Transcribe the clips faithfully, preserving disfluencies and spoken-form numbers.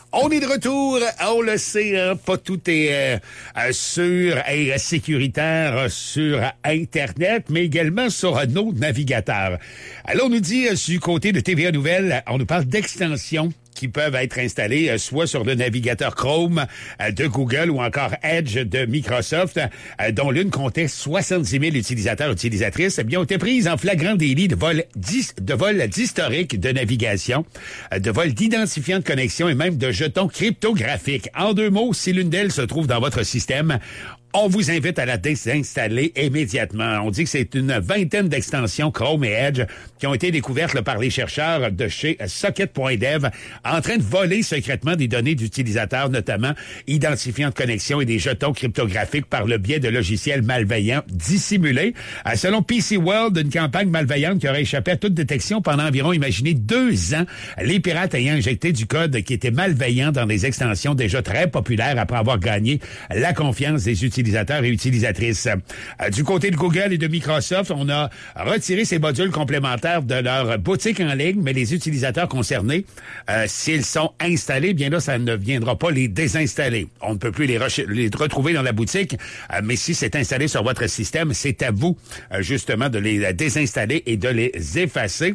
On est de retour, on le sait, hein, pas tout est euh, euh, sûr et sécuritaire sur Internet, mais également sur nos navigateurs. Alors, on nous dit, euh, du côté de T V A Nouvelles, on nous parle d'extensions qui peuvent être installés euh, soit sur le navigateur Chrome euh, de Google ou encore Edge de Microsoft, euh, dont l'une comptait soixante-dix mille utilisateurs utilisatrices, eh bien, ont été prises en flagrant délit de vol dis, de vol d'historique de navigation, euh, de vol d'identifiant de connexion et même de jetons cryptographiques. En deux mots, si l'une d'elles se trouve dans votre système, on vous invite à la désinstaller immédiatement. On dit que c'est une vingtaine d'extensions Chrome et Edge qui ont été découvertes là, par les chercheurs de chez Socket point dev en train de voler secrètement des données d'utilisateurs, notamment identifiants de connexion et des jetons cryptographiques par le biais de logiciels malveillants dissimulés. Selon P C World, une campagne malveillante qui aurait échappé à toute détection pendant environ, imaginez, deux ans, les pirates ayant injecté du code qui était malveillant dans des extensions déjà très populaires après avoir gagné la confiance des utilisateurs utilisateurs et utilisatrices. Euh, du côté de Google et de Microsoft, on a retiré ces modules complémentaires de leur boutique en ligne, mais les utilisateurs concernés, euh, s'ils sont installés, bien là, ça ne viendra pas les désinstaller. On ne peut plus les, re- les retrouver dans la boutique, euh, mais si c'est installé sur votre système, c'est à vous, euh, justement, de les désinstaller et de les effacer.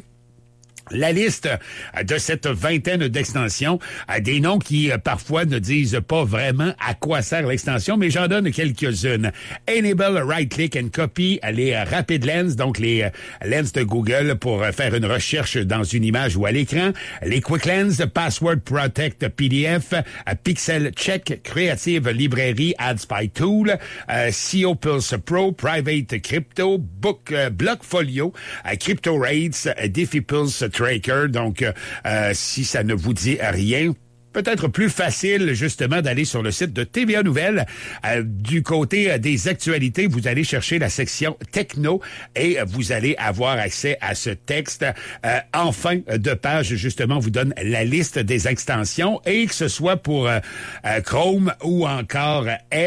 La liste de cette vingtaine d'extensions, des noms qui parfois ne disent pas vraiment à quoi sert l'extension, mais j'en donne quelques-unes. Enable Right Click and Copy, les Rapid Lens, donc les lens de Google pour faire une recherche dans une image ou à l'écran. Les Quick Lens, Password Protect P D F, Pixel Check, Creative Librairie, AdSpy Tool, C O Pulse Pro, Private Crypto, Book, uh, Blockfolio, uh, Crypto Rates, uh, DefiPulse Tracker. Donc, euh, si ça ne vous dit rien, peut-être plus facile, justement, d'aller sur le site de T V A Nouvelles. Euh, du côté euh, des actualités, vous allez chercher la section Techno et euh, vous allez avoir accès à ce texte. Euh, en fin de page, justement, on vous donne la liste des extensions et que ce soit pour euh, euh, Chrome ou encore Edge.